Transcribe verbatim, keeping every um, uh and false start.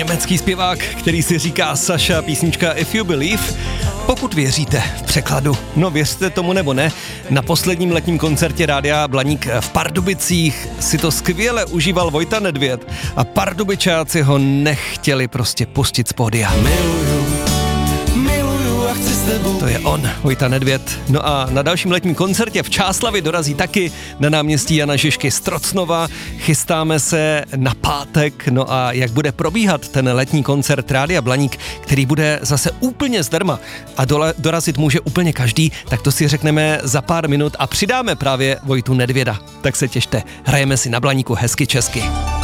německý zpěvák, který si říká Saša, písnička If You Believe. Pokud věříte v překladu, no věřte tomu nebo ne, na posledním letním koncertě Rádia Blaník v Pardubicích si to skvěle užíval Vojta Nedvěd a Pardubičáci ho nechtěli prostě pustit z pódia. Miluju, miluju a chci s tebou. To je on, Vojta Nedvěd. No a na dalším letním koncertě v Čáslavi dorazí taky na náměstí Jana Žižky z Trocnova. Chystáme se na pátek, no a jak bude probíhat ten letní koncert Rádia Blaník, který bude zase úplně zdarma a dole, dorazit může úplně každý, tak to si řekneme za pár minut a přidáme právě Vojtu Nedvěda. Tak se těšte, hrajeme si na Blaníku hezky česky.